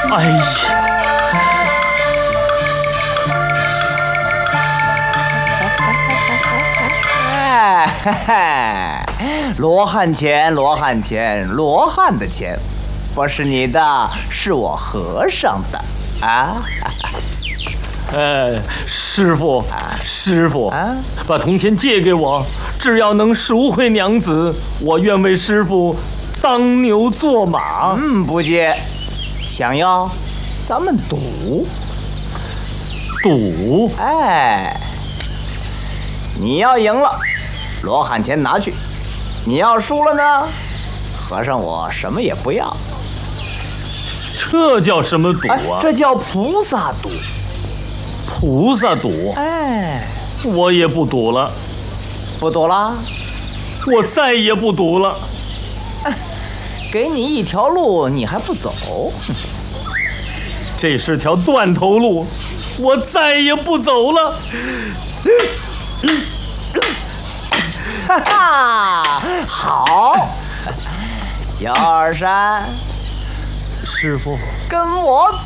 哎呀！ 罗汉钱，罗汉钱，罗汉的钱，不是你的，是我和尚的啊！ 师傅，师傅，把铜钱借给我，只要能赎回娘子，我愿为师傅当牛做马。 不借，想要，咱们赌。 赌？ 哎，你要赢了，罗汉钱拿去；你要输了呢，和尚我什么也不要。 这叫什么赌啊？ 这叫菩萨赌。 菩萨赌？ 哎， 我也不赌了。 不赌了？ 我再也不赌了。 给你一条路，你还不走？ 这是条断头路，我再也不走了。 哈哈，好，姚二山， 师傅， 跟我走。